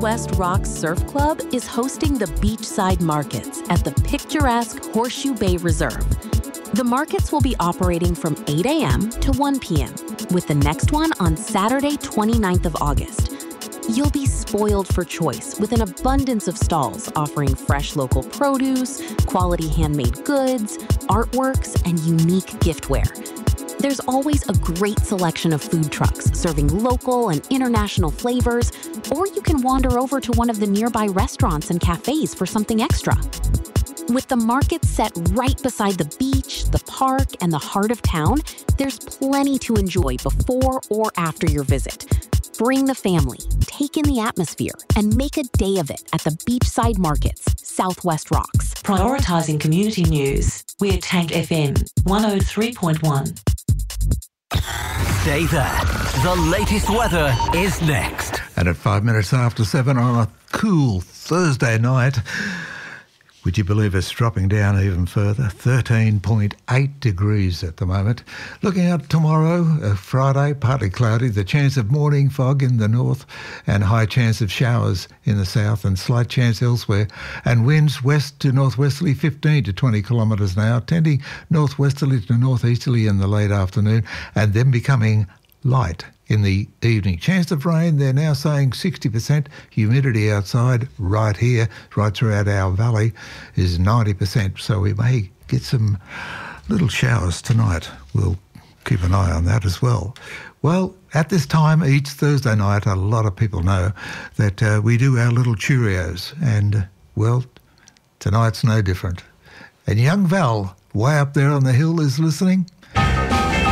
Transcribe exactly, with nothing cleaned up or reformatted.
Southwest Rocks Surf Club is hosting the beachside markets at the picturesque Horseshoe Bay Reserve. The markets will be operating from eight a.m. to one p.m., with the next one on Saturday, twenty-ninth of August. You'll be spoiled for choice with an abundance of stalls offering fresh local produce, quality handmade goods, artworks, and unique giftware. There's always a great selection of food trucks serving local and international flavors, or you can wander over to one of the nearby restaurants and cafes for something extra. With the market set right beside the beach, the park, and the heart of town, there's plenty to enjoy before or after your visit. Bring the family, take in the atmosphere, and make a day of it at the Beachside Markets, Southwest Rocks. Prioritising community news. We're Tank F M one oh three point one. Stay there. The latest weather is next. And at five minutes after seven on a cool Thursday night, would you believe it's dropping down even further? thirteen point eight degrees at the moment. Looking out tomorrow, uh, Friday, partly cloudy, the chance of morning fog in the north and high chance of showers in the south and slight chance elsewhere. And winds west to northwesterly fifteen to twenty kilometres an hour, tending northwesterly to northeasterly in the late afternoon and then becoming light in the evening. Chance of rain, they're now saying sixty percent. Humidity outside right here, right throughout our valley, is ninety percent. So we may get some little showers tonight. We'll keep an eye on that as well. Well, at this time each Thursday night, a lot of people know that uh, we do our little Cheerios. And, uh, well, tonight's no different. And young Val, way up there on the hill, is listening.